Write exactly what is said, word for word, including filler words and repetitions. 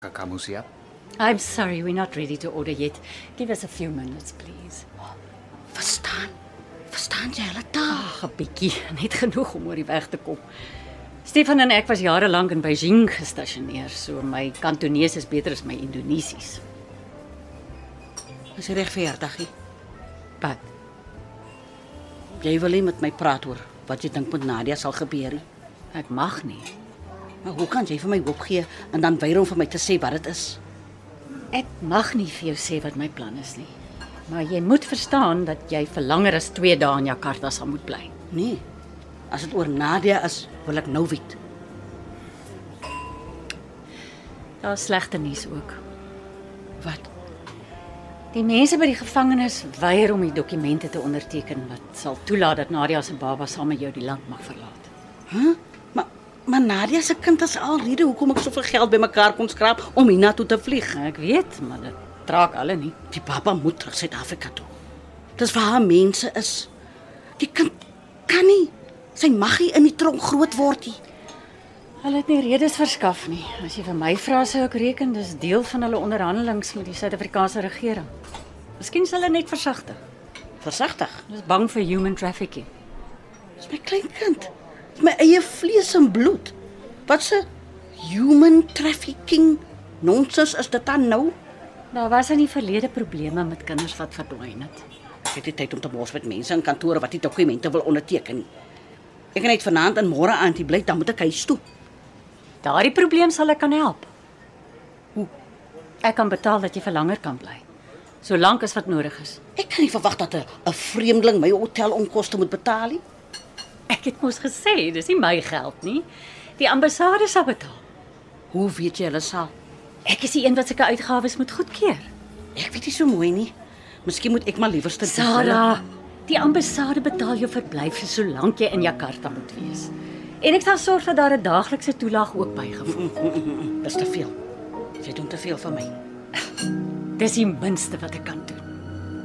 Kakamusia? I'm sorry, we're not ready to order yet. Give us a few minutes, please. Verstaan? Verstaan jy hulle taal? Ag, 'n bietjie, net genoeg om oor die weg te kom. Stefan en ek was jare lank in Beijing gestasioneer, so my Kantonees is beter as my Indonesies. Is jy regverdig? He? Wat? Jy wil nie met my praat oor wat jy dink met Nadia sal gebeur nie. Ek mag nie. Maar hoe kan jy vir my hoop gee en dan weier om vir my te sê wat dit is? Ek mag nie vir jou sê wat my plan is nie. Maar jy moet verstaan dat jy vir langer as twee dae in Jakarta sal moet bly. Nee. As dit oor Nadia is, wil ek nou weet. Daar is slegte nuus ook. Wat? Die mense by die gevangenis weier om die dokumente te onderteken wat sal toelaat dat Nadia se baba saam met jou die land mag verlaat. Huh? Maar, maar Nadia se kind is alrede hoekom ek soveel geld bymekaar kon skraap om hiernatoe te vlieg. Ek weet, maar dit draak alle nie. Die papa moet terug Suid-Afrika toe. Dis waar haar mense is. Die kind kan nie. Sy mag nie in die tronk groot word nie. Hulle het nie redes verskaf nie. As jy vir my vra, sou ek reken dis deel van hulle onderhandelings met die Suid-Afrikaanse regering. Miskien sal hulle net versigtig. Versigtig. Hulle is bang vir human trafficking. Dis my klein kind. Dis my eie vlees en bloed. Wat se human trafficking nonsens is dit dan nou? Daar was in die verlede probleme met kinders wat verdwyn het. Ek het nie tyd om te mors met mense in kantore wat die dokumente wil onderteken nie. Ek kan net vanaand en môre aand hier bly, dan moet ek huis toe. Daardie probleem sal ek kan help. Hoe? Ek kan betaal dat jy vir langer kan bly. Solank as wat nodig is. Ek kan nie verwag dat 'n 'n vreemdeling my hotelonkoste moet betaal nie. Ek het mos gesê, dis nie my geld nie. Die ambassade sal betaal. Hoe weet jy hulle sal? Ek is die een wat sulke uitgawes moet goedkeur. Ek weet nie so mooi nie. Miskien moet ek maar liewer stil. Sarah, die ambassade betaal jou verblyf vir solank jy in Jakarta moet wees. En ek sal sorg dat daar 'n daaglikse toelaag ook bygevoeg word. Dis te veel. Jy doen te veel vir my. Dis die minste wat ek kan doen.